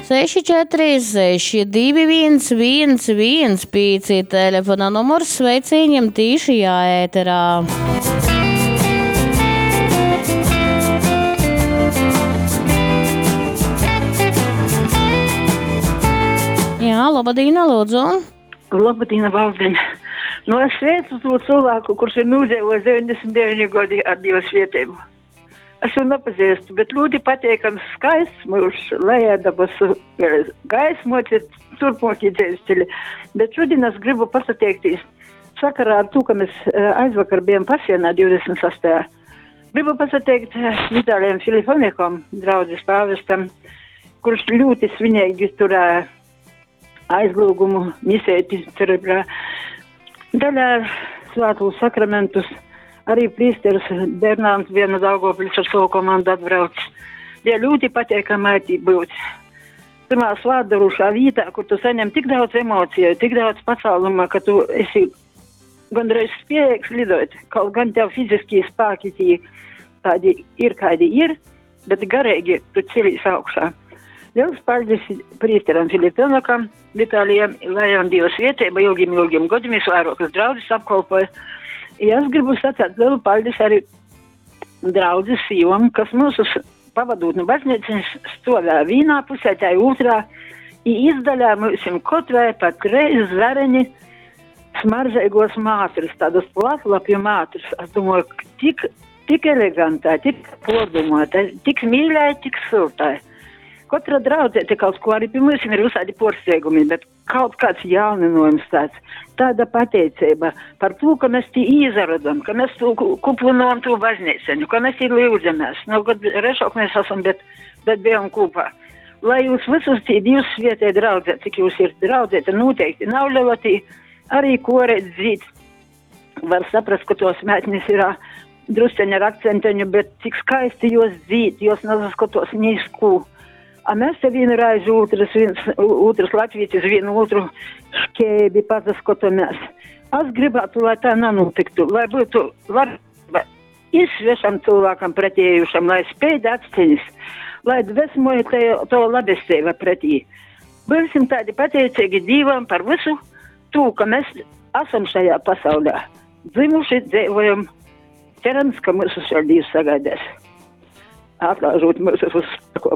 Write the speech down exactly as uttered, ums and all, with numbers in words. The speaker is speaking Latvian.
seši četri seši divi viens viens viens pieci telefona numurs sveiciņiem tīši jāēterā. Jā, labadīna, lūdzu. Labadīna, Valdiņa. Nu, es sveicu to cilvēku, kurš ir nūdzīvojis deviņdesmit deviņi gadi ar Dieva svētību. Es viņu nepazīstu, bet ļoti pateikams skaists mūžs, lejādabas gaismoties, turpmākie dzīvesceļi. Bet šodien es gribu pasateikties sakarā ar to, ka mēs aizvakar bijām pasienā divdesmit sastajā Gribu pasateikt Vitālijam Filiponiekam, draudzes pāvestam, kurš ļoti svinīgi turēja aizlūgumu misēti cerebrā. Daļā svātu sakramentus arī prīsteris Bernāns viena Daugavpils ar savu komandu atbrauc. Tie ļoti pateikami būt. Pirmā svātdarušā vītā, kur tu saņem tik daudz emociju, tik daudz pasaulumā, ka tu esi gandrīz spējīgs lidot. Kaut gan tev fiziskie spēki tī tādi ir, kādi ir, bet garīgi tu celīs augšā. Liels paldies prīsteram Filiponakam, Vitālijam, lai un Dieva svētība ilgiem, ilgiem gadiem, vairākas draudzes apkalpoja. Ja es gribu sacīt lielu paldies arī draudzes sīvam, kas mūsu pavadūtni baznīciņas stovē vienā pusē, tā otrā, i izdaļā mūsim kotrai pat reiz zareni smaržaigos mātris, tādas platlapju mātris. Es domāju, tik, tik elegantā, tik podumotā, tik mīļā, tik siltā. Katra draudzēte kaut ko arī pie mums ir visādi porsteigumi, bet kaut kāds jauninojums tāds, tāda pateicība par to, ka mēs tī izradam, ka mēs kuplinojam to baznīceņu, ka mēs tī lūdzamies. Nu, kad rešok mēs esam, bet, bet bijām kopā. Lai jūs visus tī Dievs svētē draudzē, cik jūs ir draudzēte, noteikti nav ļautī, arī korēt dzīt. Var saprast, ka tos mētnis ir drusceņi ar akcenteņu, bet cik skaisti jūs dzīt, jūs nezaskatos nīsku. A mēs te vienu raizi otras, viens, otras latvietis, vienu otru škēbi pazaskotamies. Es gribētu, lai tā nenotiktu, lai būtu varība izsvešam cilvēkam pretējušam, lai spēj atsteņas, lai dvesmoja to labestība pretī. Būsim tādi pateicīgi Dievam par visu to, ka mēs esam šajā pasaulē. Dzimuši, dzīvojam, cerams, ka mūsu vēl Dievs sagaidēs. Atlāžot mūsu uz